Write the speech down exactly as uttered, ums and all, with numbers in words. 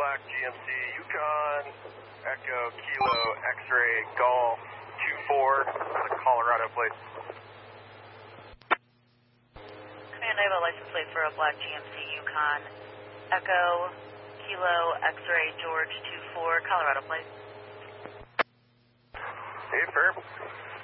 Black G M C Yukon, Echo Kilo X-Ray Golf two four, the Colorado plate. Command, I have a license plate for a Black G M C Yukon, Echo Kilo X-Ray George two four, Colorado plate. Hey, firm.